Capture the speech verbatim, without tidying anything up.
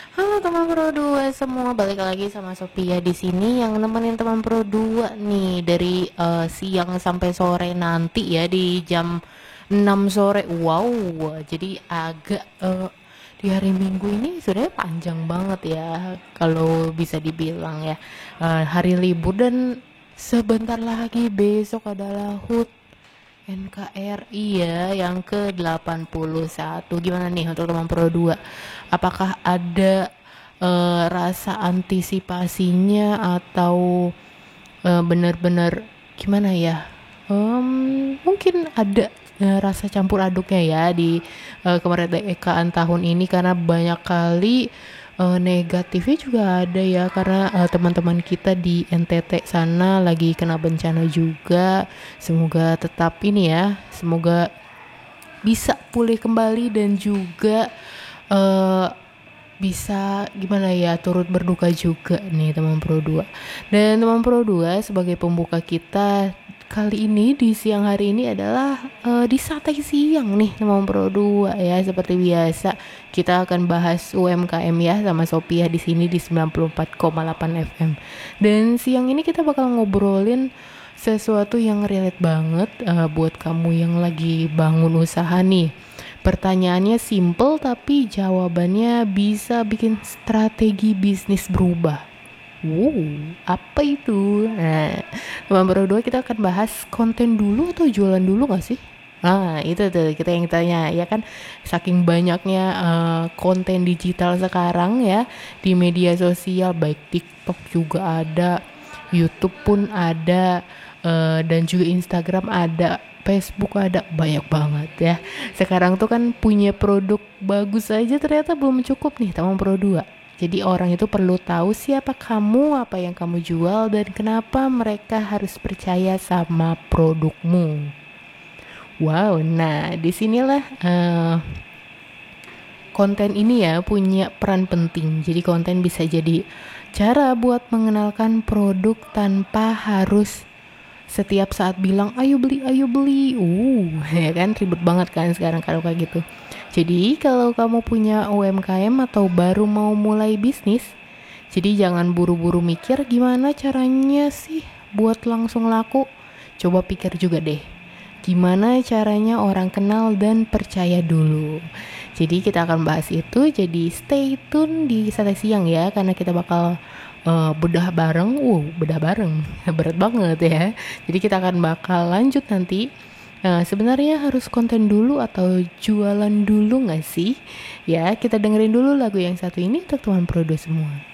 Halo teman Pro dua semua, balik lagi sama Sophia di sini yang nemenin teman Pro dua nih dari eh, siang sampai sore nanti ya di jam enam sore. Wow, jadi agak eh, di hari Minggu ini sudah panjang banget ya kalau bisa dibilang ya. Eh, hari libur dan sebentar lagi besok adalah H U T N K R I ya yang ke delapan puluh satu. Gimana nih untuk teman Pro dua? Apakah ada eh, rasa antisipasinya atau eh, benar-benar gimana ya? Em, mungkin ada eh, rasa campur aduknya ya di eh, kemerdekaan tahun ini karena banyak kali eh, negatifnya juga ada ya karena eh, teman-teman kita di N T T sana lagi kena bencana juga. Semoga tetap ini ya, semoga bisa pulih kembali dan juga eh, bisa gimana ya turut berduka juga nih teman Pro dua. Dan teman Pro dua sebagai pembuka kita kali ini di siang hari ini adalah eh, di Sate Siang nih teman Pro dua ya, seperti biasa kita akan bahas U M K M ya sama Sophia di sini di sembilan puluh empat koma delapan F M. Dan siang ini kita bakal ngobrolin sesuatu yang relate banget eh, buat kamu yang lagi bangun usaha nih. Pertanyaannya simple tapi jawabannya bisa bikin strategi bisnis berubah. Wow, apa itu? Nah, teman berdua kita akan bahas konten dulu atau jualan dulu gak sih? Ah, itu tuh kita yang tanya ya kan, saking banyaknya eh, konten digital sekarang ya di media sosial, baik TikTok juga ada, YouTube pun ada, eh, dan juga Instagram ada, Facebook ada, banyak banget ya. Sekarang tuh kan punya produk bagus aja ternyata belum cukup nih teman Pro dua. Jadi orang itu perlu tahu siapa kamu, apa yang kamu jual, dan kenapa mereka harus percaya sama produkmu. Wow, nah disinilah eh, konten ini ya punya peran penting. Jadi konten bisa jadi cara buat mengenalkan produk tanpa harus setiap saat bilang ayo beli ayo beli. Uh ya kan ribet banget kan sekarang kalau kayak gitu. Jadi kalau kamu punya U M K M atau baru mau mulai bisnis, jadi jangan buru-buru mikir gimana caranya sih buat langsung laku. Coba pikir juga deh, gimana caranya orang kenal dan percaya dulu. Jadi kita akan bahas itu, jadi stay tune di Sate Siang ya, karena kita bakal uh, bedah bareng. Wow, bedah bareng berat banget ya. Jadi kita akan bakal lanjut nanti. Nah, sebenarnya harus konten dulu atau jualan dulu gak sih? Ya, kita dengerin dulu lagu yang satu ini untuk teman Prodo semua.